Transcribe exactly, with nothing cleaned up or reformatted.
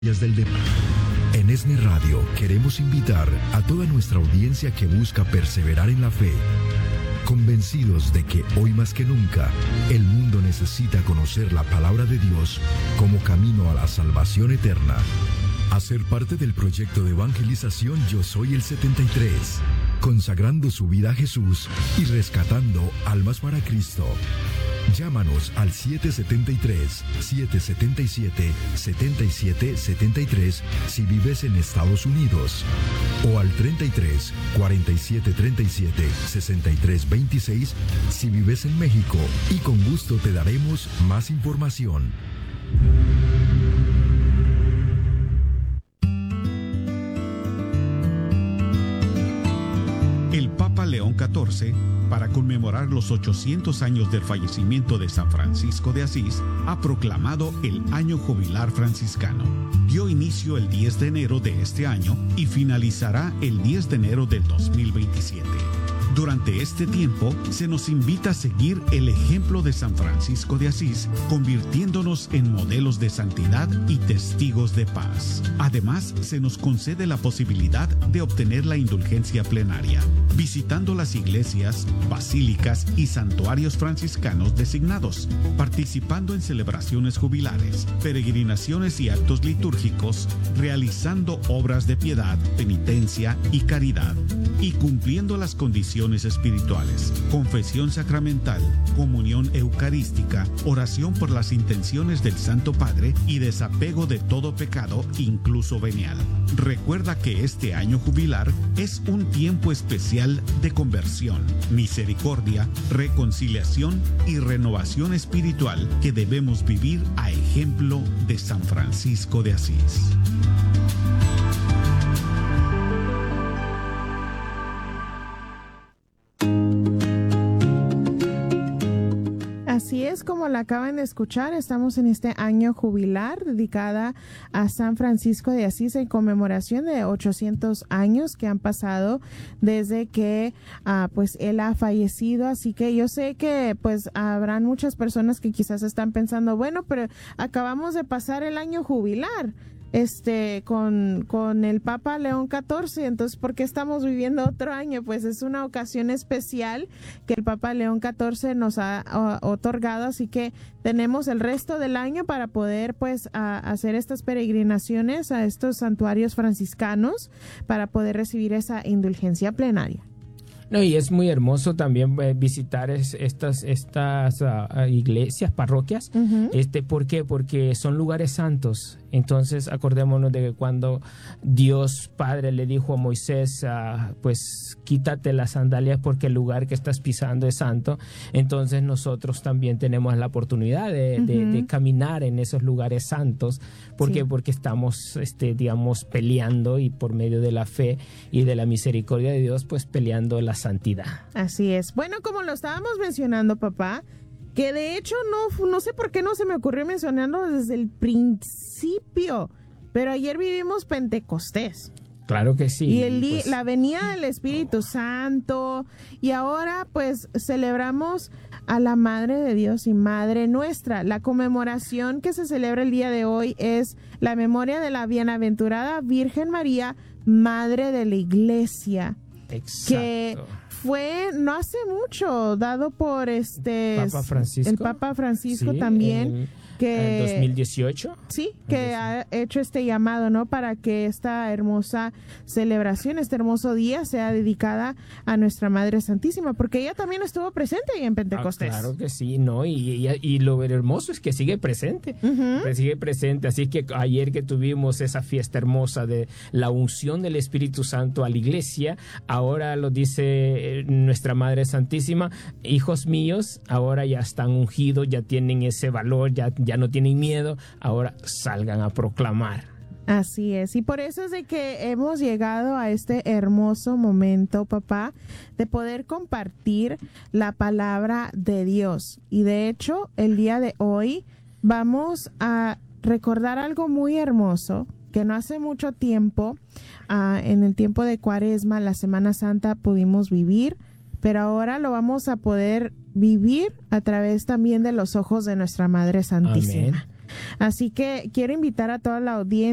del debate. En ESNE Radio queremos invitar a toda nuestra audiencia que busca perseverar en la fe, convencidos de que hoy más que nunca el mundo necesita conocer la palabra de Dios como camino a la salvación eterna. A ser parte del proyecto de evangelización Yo Soy el setenta y tres, consagrando su vida a Jesús y rescatando almas para Cristo. Llámanos al siete siete tres, siete siete siete, siete siete siete tres si vives en Estados Unidos o al treinta y tres, cuarenta y siete treinta y siete, sesenta y tres veintiséis si vives en México, y con gusto te daremos más información. El Papa León catorce, para conmemorar los ochocientos años del fallecimiento de San Francisco de Asís, ha proclamado el Año Jubilar Franciscano. Dio inicio el diez de enero de este año y finalizará el diez de enero del dos mil veintisiete. Durante este tiempo, se nos invita a seguir el ejemplo de San Francisco de Asís, convirtiéndonos en modelos de santidad y testigos de paz. Además, se nos concede la posibilidad de obtener la indulgencia plenaria, visitando las iglesias, basílicas y santuarios franciscanos designados, participando en celebraciones jubilares, peregrinaciones y actos litúrgicos, realizando obras de piedad, penitencia y caridad, y cumpliendo las condiciones espirituales: confesión sacramental, comunión eucarística, oración por las intenciones del Santo Padre y desapego de todo pecado, incluso venial. Recuerda que este año jubilar es un tiempo especial de conversión, misericordia, reconciliación y renovación espiritual que debemos vivir a ejemplo de San Francisco de Asís. Así es, como la acaban de escuchar, estamos en este año jubilar dedicada a San Francisco de Asís en conmemoración de ochocientos años que han pasado desde que uh, pues él ha fallecido. Así que yo sé que pues habrán muchas personas que quizás están pensando, bueno, pero acabamos de pasar el año jubilar este con con el Papa León catorce, entonces ¿por qué estamos viviendo otro año? Pues es una ocasión especial que el Papa León catorce nos ha uh, otorgado, así que tenemos el resto del año para poder pues uh, hacer estas peregrinaciones a estos santuarios franciscanos para poder recibir esa indulgencia plenaria. No, y es muy hermoso también eh, visitar es, estas estas uh, iglesias, parroquias. Uh-huh. Este, ¿por qué? Porque son lugares santos. Entonces, acordémonos de que cuando Dios Padre le dijo a Moisés, uh, pues quítate las sandalias porque el lugar que estás pisando es santo. Entonces, nosotros también tenemos la oportunidad de, uh-huh. de, de caminar en esos lugares santos. ¿Por sí. qué? Porque estamos, este, digamos, peleando, y por medio de la fe y de la misericordia de Dios, pues peleando la santidad. Así es. Bueno, como lo estábamos mencionando, papá, que de hecho no, no sé por qué no se me ocurrió mencionarlo desde el principio, pero ayer vivimos Pentecostés. Claro que sí. Y el, pues... la venida del Espíritu Santo, y ahora pues celebramos a la Madre de Dios y Madre nuestra. La conmemoración que se celebra el día de hoy es la memoria de la bienaventurada Virgen María, Madre de la Iglesia. Exacto. Que fue no hace mucho dado por este Papa Francisco. el Papa Francisco sí, también. En, que en dos mil dieciocho. Sí, que ha hecho este llamado, ¿no? Para que esta hermosa celebración, este hermoso día sea dedicada a nuestra Madre Santísima, porque ella también estuvo presente ahí en Pentecostés. Ah, claro que sí, ¿no? Y, y, y lo hermoso es que sigue presente, uh-huh. que sigue presente. Así que ayer que tuvimos esa fiesta hermosa de la unción del Espíritu Santo a la iglesia, ahora lo dice nuestra Madre Santísima: hijos míos, ahora ya están ungidos, ya tienen ese valor, ya, ya no tienen miedo, ahora salgan a proclamar. Así es, y por eso es de que hemos llegado a este hermoso momento, papá, de poder compartir la palabra de Dios. Y de hecho, el día de hoy vamos a recordar algo muy hermoso que no hace mucho tiempo, uh, en el tiempo de Cuaresma, la Semana Santa, pudimos vivir, pero ahora lo vamos a poder vivir a través también de los ojos de nuestra Madre Santísima. Amén. Así que quiero invitar a toda la audiencia